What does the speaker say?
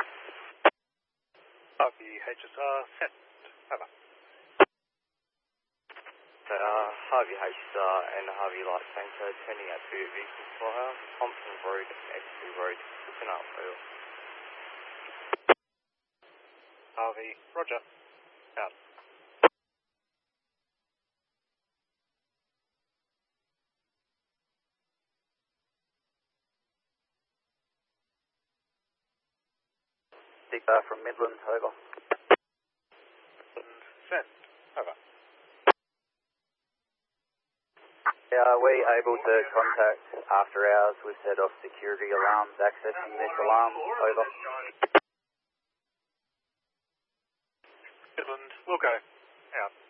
Harvey HSR set. Over. So, Harvey HSR and Harvey Light Tanker turning out to vehicle fire, Thompson Road and Exeter Road, looking up over. Harvey, roger. Out. From Midland, over. Midland, send. Over. Are we able to contact after hours? We've set off security alarms accessing this alarm, over. Midland, we'll go. Out.